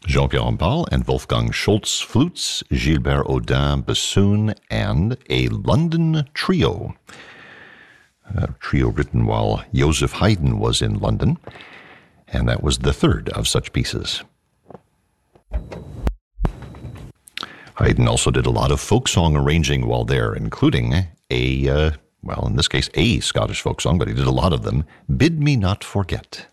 Jean-Pierre Rampal and Wolfgang Schultz flutes, Gilbert Audin bassoon, and a London trio. A trio written while Joseph Haydn was in London, and that was the third of such pieces. Haydn also did a lot of folk song arranging while there, including in this case, a Scottish folk song, but he did a lot of them, Bid Me Not Forget.